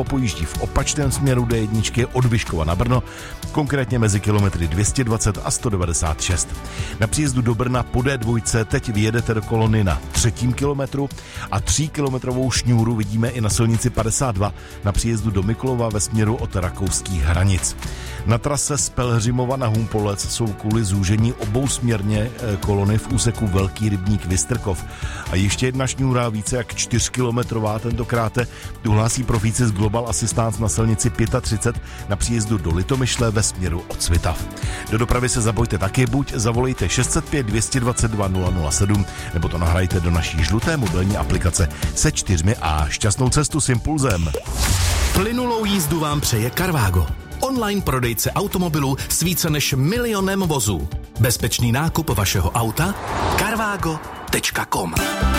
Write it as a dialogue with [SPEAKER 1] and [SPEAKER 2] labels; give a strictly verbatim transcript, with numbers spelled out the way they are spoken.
[SPEAKER 1] popojíždí v opačném směru D jedna od Vyškova na Brno, konkrétně mezi kilometry dvě stě dvacet a sto devadesát šest. Na příjezdu do Brna po D dva teď vyjedete do kolony na třetím kilometru a tříkilometrovou šňůru vidíme i na silnici padesát dva na příjezdu do Mikulova ve směru od rakouských hranic. Na trase z Pelhřimova na Humpolec jsou kvůli zúžení obousměrně kolony v úseku Velký rybník Vystrkov. A ještě jedna šňůra, více jak čtyřkilometrová tentokrát, tu hlásí Proficis Global Assistance na silnici třicet pět na příjezdu do Litomyšle ve směru od Svitav. Do dopravy se zabojte taky, buď zavolejte šest set pět dvě dvacet dva nula nula sedm, nebo to nahrajte do naší žluté mobilní aplikace se čtyřmi a šťastnou cestu s Impulzem.
[SPEAKER 2] Plynulou jízdu vám přeje Carvago. Online prodejce automobilů s více než milionem vozů. Bezpečný nákup vašeho auta carvago tečka com.